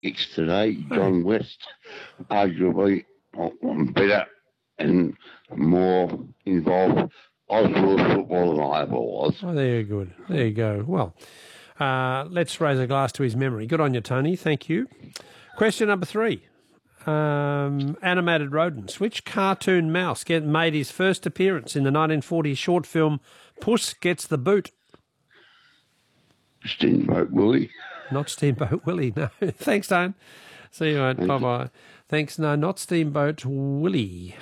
today. John West, arguably better and more involved Oswald football than I ever was. Oh, there you go. There you go. Well, let's raise a glass to his memory. Good on you, Tony. Thank you. Question number 3. Animated rodents. Which cartoon mouse made his first appearance in the 1940 short film Puss Gets the Boot? Steamboat Willie. Not Steamboat Willie, no. Thanks, Tone. See you, mate. Bye-bye. Thanks. No, not Steamboat Willie.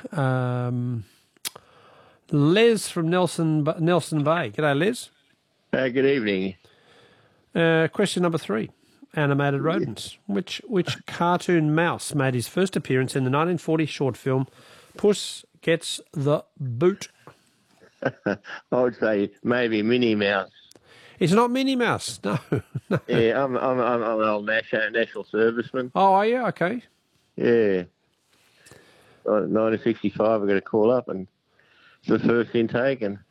Les from Nelson Bay. G'day, Les. Good evening. Question number 3. Animated rodents. Which cartoon mouse made his first appearance in the 1940 short film Puss Gets the Boot? I would say maybe Minnie Mouse. It's not Minnie Mouse. No. Yeah, I'm an old national serviceman. Oh, are you? Okay. Yeah. 1965, I got a call up and the first intake and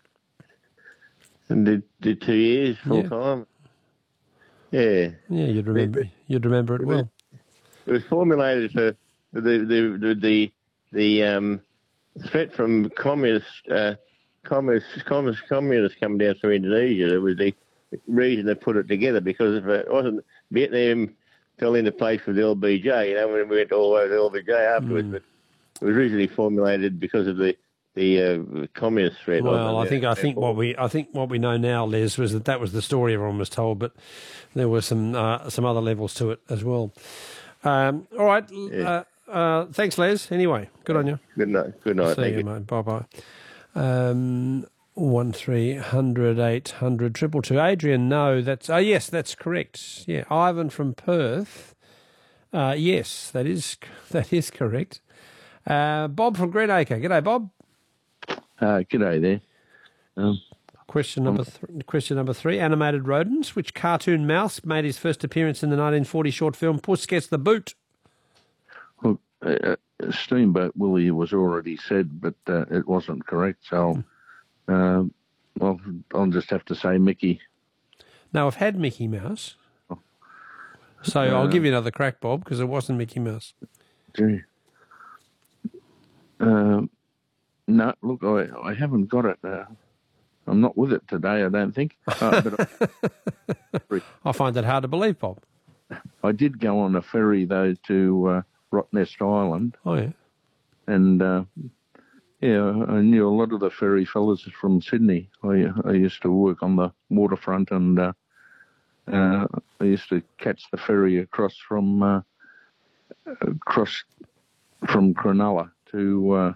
did 2 years full time. Yeah. Yeah, you'd remember it well. It was formulated for the threat from communists coming down through Indonesia. It was the reason they put it together, because if it wasn't, Vietnam fell into place with the LBJ, when we went all over the LBJ afterwards, but it was originally formulated because of the communist threat. Well, I think what we know now, Les, was that was the story everyone was told, but there were some other levels to it as well. All right. Yeah. Thanks, Les. Anyway, good on you. Good night. Good night. See you, mate. Bye. 1300 800 222. Adrian, no, yes, that's correct. Yeah, Ivan from Perth. Yes, that is correct. Bob from Greenacre. G'day, Bob. G'day there. Question number 3. Animated rodents. Which cartoon mouse made his first appearance in the 1940 short film Puss Gets the Boot? Well, Steamboat Willie was already said, but it wasn't correct. So, I'll just have to say Mickey. No, I've had Mickey Mouse. So I'll give you another crack, Bob, because it wasn't Mickey Mouse. Gee. No, look, I haven't got it. I'm not with it today, I don't think. But I find that hard to believe, Bob. I did go on a ferry, though, to Rottnest Island. Oh, yeah. And, I knew a lot of the ferry fellas from Sydney. I used to work on the waterfront, and I used to catch the ferry across from Cronulla to...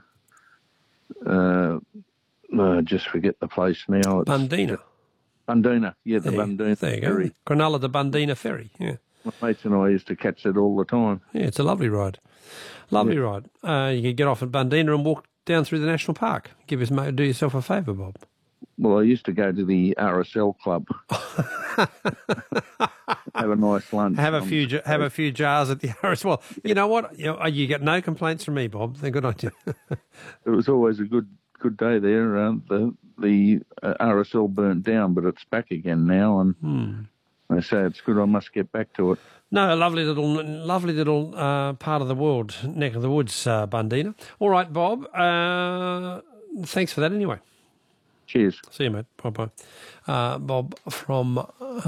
I just forget the place now. Bundeena. Bundeena, yeah, the Bundeena ferry. There you go. Cronulla, the Bundeena ferry, yeah. My mates and I used to catch it all the time. Yeah, it's a lovely ride. Lovely ride. You could get off at Bundeena and walk down through the national park. Do yourself a favour, Bob. Well, I used to go to the RSL club. Have a nice lunch. Have a few jars at the RSL. Well, you know what? You get no complaints from me, Bob. They're good on you. It was always a good day there. The RSL burnt down, but it's back again now, and they say it's good. I must get back to it. No, a lovely little part of the world, neck of the woods, Bundeena. All right, Bob. Thanks for that anyway. Cheers. See you, mate. Bye-bye. Bob from,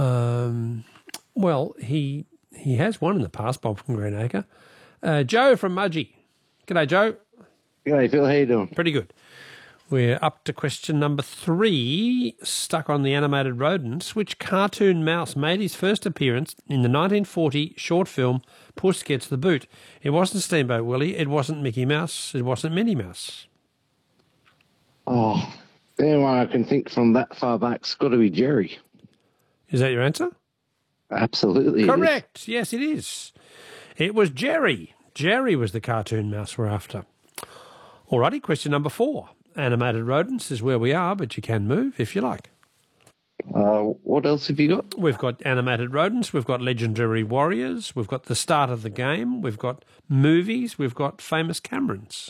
he has won in the past, Bob from Greenacre. Joe from Mudgee. G'day, Joe. G'day, Phil. How you doing? Pretty good. We're up to question number 3, stuck on the animated rodents. Which cartoon mouse made his first appearance in the 1940 short film Puss Gets the Boot? It wasn't Steamboat Willie, it wasn't Mickey Mouse, it wasn't Minnie Mouse. Oh, the only one I can think from that far back's got to be Jerry. Is that your answer? Absolutely. Correct. Yes, it is. It was Jerry. Jerry was the cartoon mouse we're after. Alrighty, question number 4. Animated rodents is where we are, but you can move if you like. What else have you got? We've got animated rodents, we've got legendary warriors, we've got the start of the game, we've got movies, we've got famous Camerons.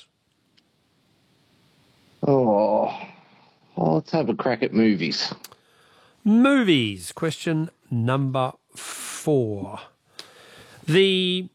Let's have a crack at movies. Movies, question number 4. The